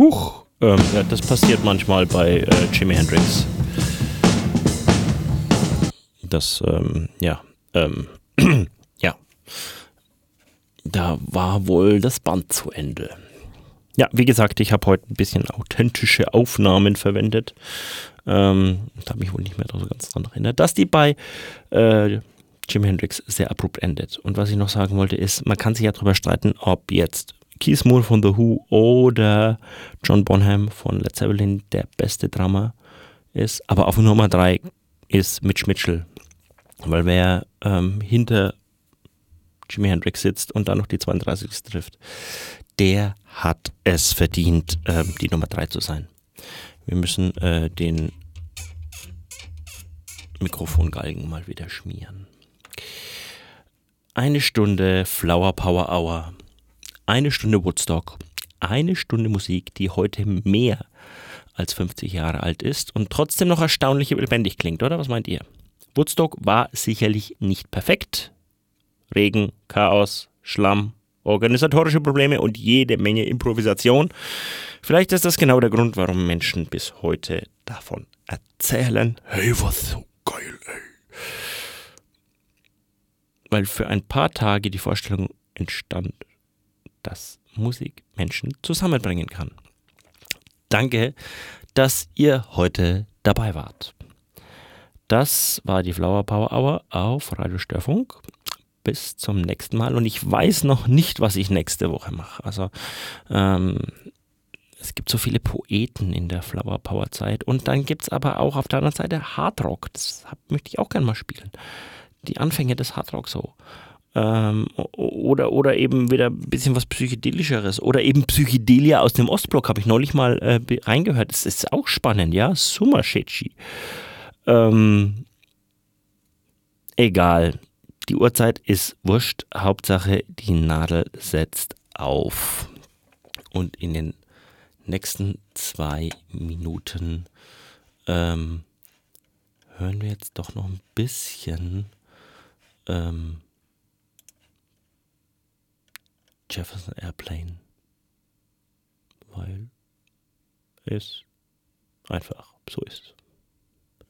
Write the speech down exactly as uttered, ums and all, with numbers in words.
Huch, ähm, ja, das passiert manchmal bei äh, Jimi Hendrix. Das, ähm, ja, ähm, ja, da war wohl das Band zu Ende. Ja, wie gesagt, ich habe heute ein bisschen authentische Aufnahmen verwendet. Ähm, ich habe mich wohl nicht mehr so ganz daran erinnert, dass die bei äh, Jimi Hendrix sehr abrupt endet. Und was ich noch sagen wollte ist, man kann sich ja darüber streiten, ob jetzt Keith Moore von The Who oder John Bonham von Led Zeppelin der beste Drummer ist. Aber auf Nummer drei ist Mitch Mitchell. Weil wer ähm, hinter Jimi Hendrix sitzt und dann noch die zweiunddreißig trifft, der hat es verdient, ähm, die Nummer drei zu sein. Wir müssen äh, den Mikrofongalgen mal wieder schmieren. Eine Stunde Flower Power Hour, eine Stunde Woodstock, eine Stunde Musik, die heute mehr als fünfzig Jahre alt ist und trotzdem noch erstaunlich lebendig klingt, oder? Was meint ihr? Woodstock war sicherlich nicht perfekt. Regen, Chaos, Schlamm, organisatorische Probleme und jede Menge Improvisation. Vielleicht ist das genau der Grund, warum Menschen bis heute davon erzählen. Hey, was so geil, ey. Weil für ein paar Tage die Vorstellung entstand, dass Musik Menschen zusammenbringen kann. Danke, dass ihr heute dabei wart. Das war die Flower Power Hour auf Radio Störfunk. Bis zum nächsten Mal. Und ich weiß noch nicht, was ich nächste Woche mache. Also ähm, es gibt so viele Poeten in der Flower Power Zeit. Und dann gibt es aber auch auf der anderen Seite Hardrock. Das hab, möchte ich auch gerne mal spielen. Die Anfänge des Hardrock so. Ähm, oder, oder eben wieder ein bisschen was Psychedelischeres. Oder eben Psychedelia aus dem Ostblock. Habe ich neulich mal äh, reingehört. Das ist auch spannend, ja. Sumashechi. Ähm, egal. Die Uhrzeit ist wurscht, Hauptsache die Nadel setzt auf. Und in den nächsten zwei Minuten ähm, hören wir jetzt doch noch ein bisschen ähm, Jefferson Airplane. Weil es einfach so ist.